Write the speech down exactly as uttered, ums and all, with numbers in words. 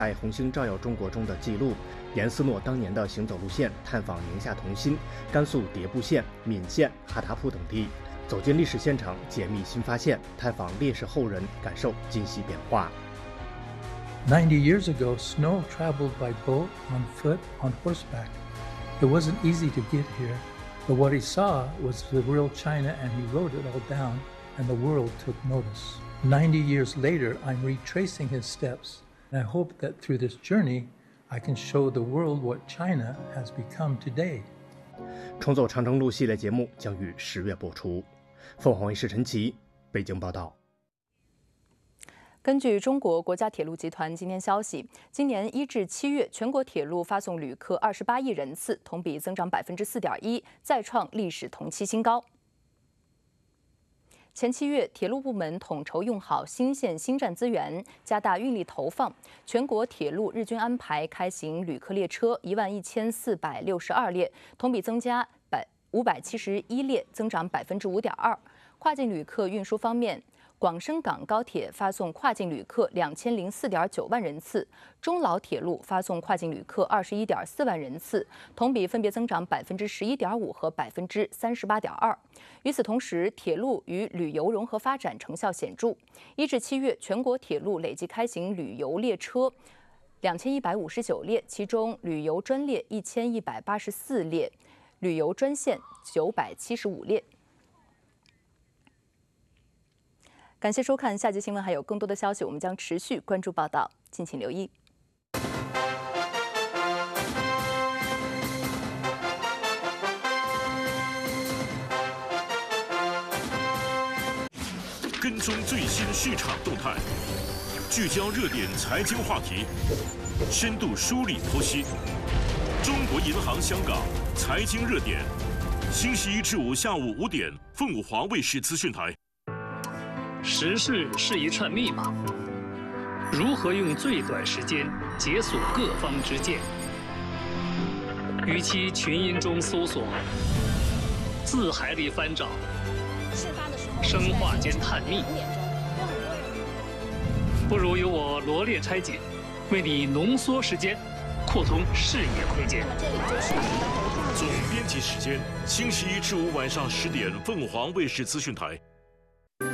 在红星照耀中国中的记录，严思诺当年的行走路线，探访宁夏同心、甘肃迭部县、岷县、哈达铺等地，走进历史现场，解密新发现，探访烈士后人，感受今昔变化。 Ninety years ago, Snow traveled by boat, on foot, on horseback. It wasn't easy to get here, but what he saw was the real China, and he wrote it all down, and the world took notice. Ninety years later, I'm retracing his steps. And I hope that through this journey, I can show the world what China has become today. 重走长征路系列节目将于十月播出。凤凰卫视陈奇北京报道。 根据中国国家铁路集团今天消息，今年一至七月，全国铁路发送旅客二十八亿人次，同比增长百分之四点一，再创历史同期新高。前七月，铁路部门统筹用好新线新站资源，加大运力投放，全国铁路日均安排开行旅客列车一万一千四百六十二列，同比增加百五百七十一列，增长百分之五点二。跨境旅客运输方面，广深港高铁发送跨境旅客两千零四点九万人次，中老铁路发送跨境旅客二十一点四万人次，同比分别增长百分之十一点五和百分之三十八点二。与此同时，铁路与旅游融合发展成效显著。一至七月，全国铁路累计开行旅游列车两千一百五十九列，其中旅游专列一千一百八十四列，旅游专线九百七十五列。感谢收看，下节新闻还有更多的消息，我们将持续关注报道，敬请留意。 跟踪最新市场动态，聚焦热点财经话题，深度梳理剖析。中国银行香港财经热点，星期一至五下午五点，凤凰卫视资讯台。 时事是一串密码，如何用最短时间解锁各方之见？与其群音中搜索，字海里翻找，生化间探秘，不如由我罗列拆解，为你浓缩时间，扩通视野空间。 总编辑时间：星期一至五晚上十点，凤凰卫视资讯台。